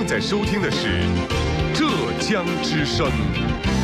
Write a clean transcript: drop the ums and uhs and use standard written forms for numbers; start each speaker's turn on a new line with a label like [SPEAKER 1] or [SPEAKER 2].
[SPEAKER 1] 在收听的是浙江之声。